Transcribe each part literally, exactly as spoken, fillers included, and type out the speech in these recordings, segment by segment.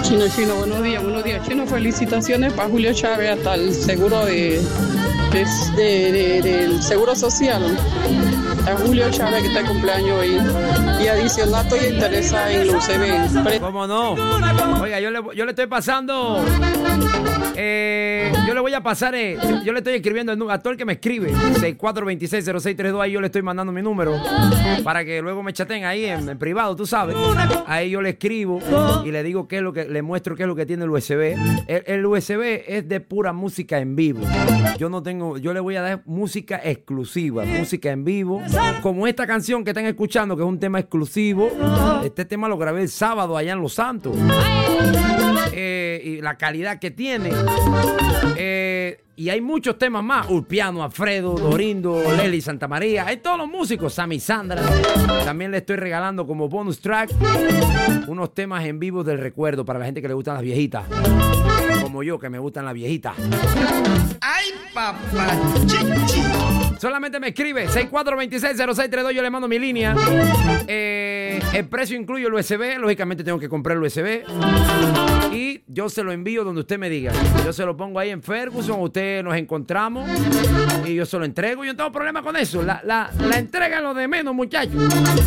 Chino, Chino, buenos días, buenos días. Chino, felicitaciones para Julio Chávez hasta el seguro de, de, de, de- del seguro social. A Julio Chávez que está de cumpleaños hoy. Y adicional estoy interesada en U C B. ¿Cómo no? Oiga, yo le, yo le estoy pasando. Eh, yo le voy a pasar. Eh, yo, yo le estoy escribiendo el, nu- a todo el que me escribe. seis cuatro dos seis cero seis tres dos. Ahí yo le estoy mandando mi número. Para que luego me chaten ahí en, en privado, tú sabes. Ahí yo le escribo y le digo qué es lo que. Le muestro qué es lo que tiene el U S B. El, el U S B es de pura música en vivo. Yo no tengo. Yo le voy a dar música exclusiva. Música en vivo. Como esta canción que están escuchando, que es un tema exclusivo. Este tema lo grabé el sábado allá en Los Santos. Eh, y la calidad que tiene. Eh, y hay muchos temas más. Urpiano, Alfredo, Dorindo, Lely Santamaría. Hay todos los músicos. Sammy Sandra. También le estoy regalando como bonus track unos temas en vivo del recuerdo para la gente que le gustan las viejitas. Como yo, que me gustan las viejitas. ¡Ay, papá! Chichi. Solamente me escribe seis cuatro dos seis cero seis tres dos. Yo le mando mi línea. Eh, el precio incluye el U S B. Lógicamente tengo que comprar el U S B. Y yo se lo envío donde usted me diga. Yo se lo pongo ahí en Ferguson. Usted nos encontramos. Y yo se lo entrego. Yo no tengo problema con eso. La, la, la entrega es lo de menos, muchachos.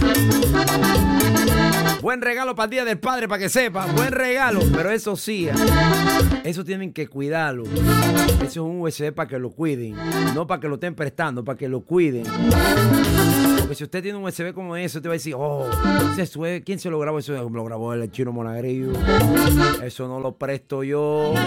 Buen regalo para el Día del Padre, para que sepa. Buen regalo. Pero eso sí, eso tienen que cuidarlo. Eso es un U S B para que lo cuiden. No para que lo estén prestando, para que lo cuiden. Porque si usted tiene un U S B como eso, te va a decir, oh, ese sue- ¿quién se lo grabó? Eso lo grabó el Chino Monagrillo. Eso no lo presto yo.